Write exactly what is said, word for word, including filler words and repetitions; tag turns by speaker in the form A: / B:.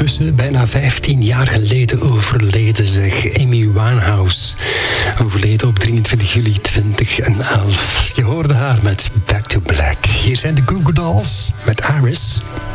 A: Ondertussen, bijna vijftien jaar geleden overleden, zeg. Amy Winehouse. Overleden op drieëntwintig juli twintig elf. Je hoorde haar met Back to Black. Hier zijn de Goo Goo Dolls met Iris.